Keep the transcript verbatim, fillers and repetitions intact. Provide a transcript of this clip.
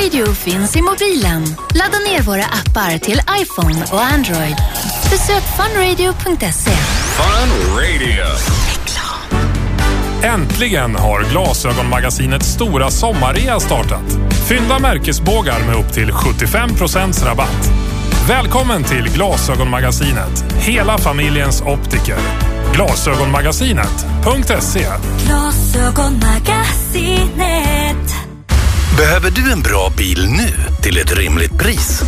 Radio finns i mobilen. Ladda ner våra appar till iPhone och Android. Besök funradio punkt se. Fun Radio. Äntligen har Glasögonmagasinets stora sommarrea startat. Fynda märkesbågar med upp till sjuttiofem procent rabatt. Välkommen till Glasögonmagasinet. Hela familjens optiker. Glasögonmagasinet punkt se. Glasögonmagasinet. Behöver du en bra bil nu till ett rimligt pris?